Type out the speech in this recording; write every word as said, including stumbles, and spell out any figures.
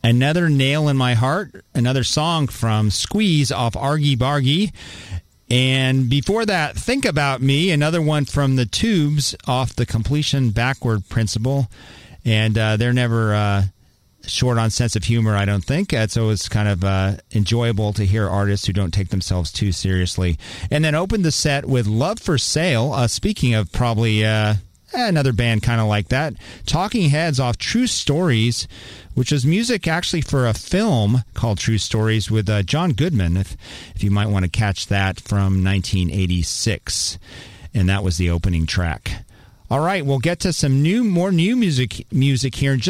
Another Nail in My Heart, another song from Squeeze off Argy Bargy. And before that, Think About Me, another one from the Tubes off the Completion Backward Principle. And uh, they're never uh, short on sense of humor, I don't think. Uh, so it's kind of uh, enjoyable to hear artists who don't take themselves too seriously. And then opened the set with Love for Sale. Uh, speaking of probably uh, another band kind of like that, Talking Heads off True Stories, which is music actually for a film called True Stories with uh, John Goodman, if if you might want to catch that, from nineteen eighty-six. And that was the opening track. All right, we'll get to some new, more new music music here in just